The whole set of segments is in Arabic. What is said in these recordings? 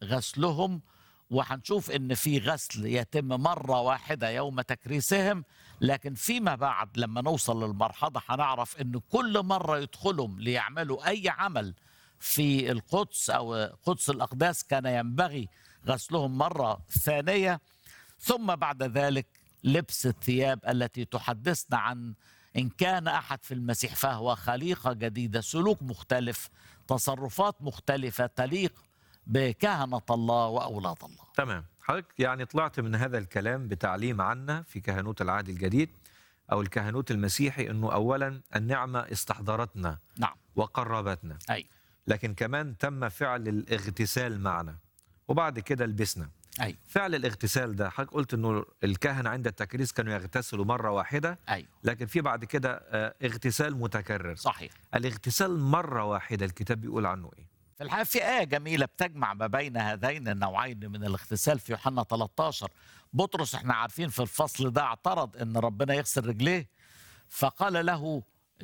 غسلهم، وهنشوف ان في غسل يتم مرة واحدة يوم تكريسهم، لكن فيما بعد لما نوصل للمرحلة هنعرف ان كل مرة يدخلهم ليعملوا اي عمل في القدس او قدس الاقداس كان ينبغي غسلهم مرة ثانية. ثم بعد ذلك لبس الثياب التي تحدثنا عن إن كان أحد في المسيح فهو خليقة جديدة، سلوك مختلف، تصرفات مختلفة تليق بكهنة الله وأولاد الله. تمام. حضرتك يعني طلعت من هذا الكلام بتعليم عنا في كهنوت العهد الجديد أو الكهنوت المسيحي أنه أولا النعمة استحضرتنا نعم. وقربتنا، أي. لكن كمان تم فعل الاغتسال معنا وبعد كده لبسنا. أي. فعل الاغتسال ده حضرتك قلت انه الكهنه عند التكريس كانوا يغتسلوا مره واحده، أي. لكن في بعد كده اغتسال متكرر. صحيح. الاغتسال مره واحده الكتاب بيقول عنه ايه؟ في الحقيقة في آية جميلة بتجمع ما بين هذين النوعين من الاغتسال في يوحنا 13. بطرس احنا عارفين في الفصل ده اعترض ان ربنا يغسل رجليه، فقال له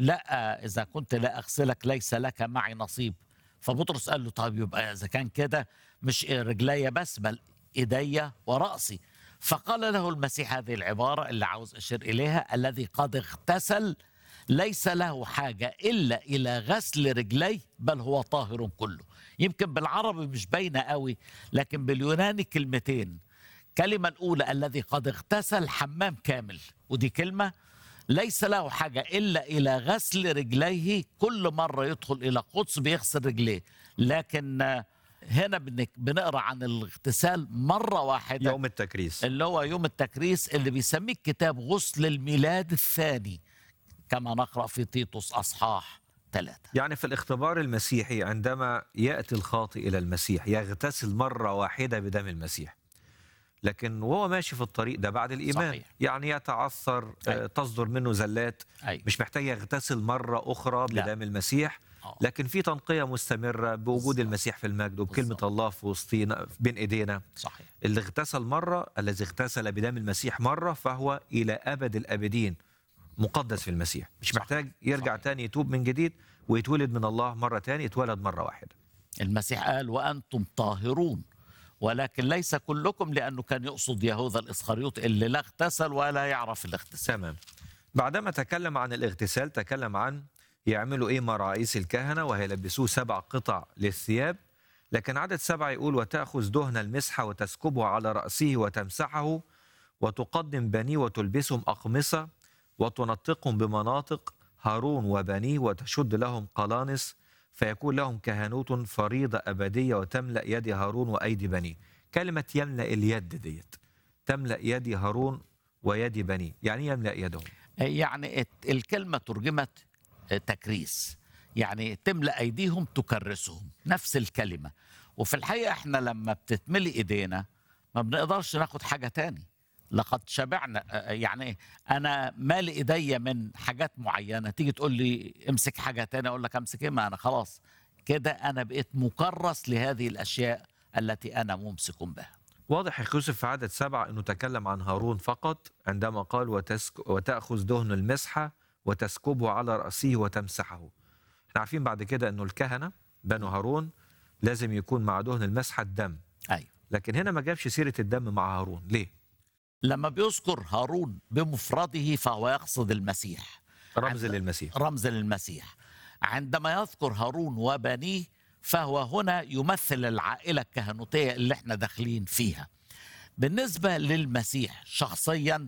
لا، إذا كنت لا أغسلك ليس لك معي نصيب. فبطرس قال له طيب يبقى إذا كان كده مش رجلي بس بل إيدي ورأسي. فقال له المسيح هذه العبارة اللي عاوز أشير إليها: الذي قد اغتسل ليس له حاجة إلا إلى غسل رجليه بل هو طاهر كله. يمكن بالعربي مش باينة قوي، لكن باليوناني كلمتين. كلمة الأولى الذي قد اغتسل حمام كامل، ودي كلمة ليس له حاجة إلا إلى غسل رجليه. كل مرة يدخل إلى قدس بيغسل رجليه، لكن هنا بنقرأ عن الاغتسال مرة واحدة يوم التكريس، اللي هو يوم التكريس اللي بيسميه الكتاب غسل الميلاد الثاني، كما نقرأ في تيتوس أصحاح 3. يعني في الاختبار المسيحي عندما يأتي الخاطئ إلى المسيح يغتسل مرة واحدة بدم المسيح، لكن وهو ماشي في الطريق ده بعد الإيمان صحيح. يعني يتعثر، تصدر منه زلات، مش محتاج يغتسل مرة أخرى بدم المسيح، لكن في تنقية مستمرة بوجود المسيح في المجد وبكلمة الله في وسطينا بين إيدينا. صحيح. اللي اغتسل مرة، الذي اغتسل بدم المسيح مرة، فهو إلى أبد الأبدين مقدس في المسيح، مش محتاج يرجع تاني يتوب من جديد ويتولد من الله مرة تاني، يتولد مرة واحدة. المسيح قال وأنتم طاهرون، ولكن ليس كلكم، لأنه كان يقصد يهوذا الإسخريوطي اللي لا اغتسل ولا يعرف الاغتسال. تمام. بعدما تكلم عن الاغتسال تكلم عن يعملوا ايه مع رئيس الكهنة، وهيلبسوه 7 قطع للثياب. لكن عدد 7 يقول وتأخذ دهن المسحة وتسكبه على رأسه وتمسحه وتقدم بنيه وتلبسهم أقمصة وتنطقهم بمناطق هارون وبنيه وتشد لهم قلانس، فيكون لهم كهنوت فريضة أبدية وتملأ يد هارون وأيدي بنيه. كلمة يملأ اليد ديت، تملأ يد هارون ويد بنيه، يعني يملأ يدهم. يعني الكلمة ترجمت تكريس، يعني تملأ أيديهم تكرسهم، نفس الكلمة. وفي الحقيقة احنا لما بتتملي إيدينا ما بنقدرش ناخد حاجة تاني، لقد شبعنا. يعني أنا مالي إيديا من حاجات معينة، تيجي تقول لي امسك حاجة تانية أقول لك امسك إيه؟ ما أنا خلاص كده أنا بقيت مكرس لهذه الأشياء التي أنا ممسك بها. واضح يا يوسف في عدد 7 أنه تكلم عن هارون فقط عندما قال وتأخذ دهن المسحة وتسكبه على رأسه وتمسحه. احنا عارفين بعد كده أنه الكهنة بنو هارون لازم يكون مع دهن المسحة الدم. أيوة. لكن هنا ما جابش سيرة الدم مع هارون، ليه؟ لما بيذكر هارون بمفرده فهو يقصد المسيح، رمز للمسيح. رمز للمسيح. عندما يذكر هارون وبنيه فهو هنا يمثل العائلة الكهنوتية اللي احنا داخلين فيها. بالنسبة للمسيح شخصيا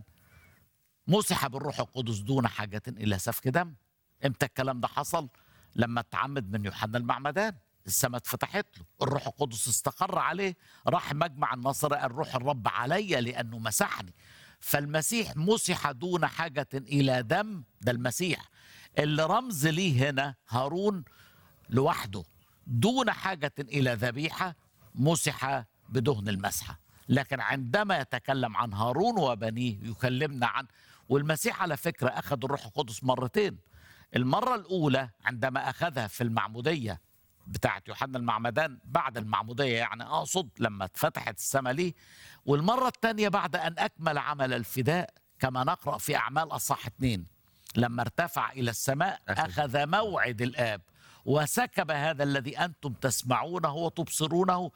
مسح بالروح القدس دون حاجة إلى سفك دم. امتى الكلام ده حصل؟ لما اتعمد من يوحنا المعمدان، السماء اتفتحت له، الروح القدس استقر عليه، راح مجمع النصر قال روح الرب علي لأنه مسحني. فالمسيح مسح دون حاجة إلى دم، ده المسيح. اللي رمز ليه هنا هارون لوحده دون حاجة إلى ذبيحة، مسح بدهن المسحة. لكن عندما يتكلم عن هارون وبنيه يكلمنا عن، والمسيح على فكرة أخذ الروح القدس مرتين. المرة الأولى عندما أخذها في المعمودية بتاعت يوحنا المعمدان، بعد المعمودية يعني أقصد لما اتفتحت السماء ليه، والمرة الثانية بعد أن أكمل عمل الفداء كما نقرأ في أعمال أصحاح 2 لما ارتفع إلى السماء أخذ موعد الآب وسكب هذا الذي أنتم تسمعونه وتبصرونه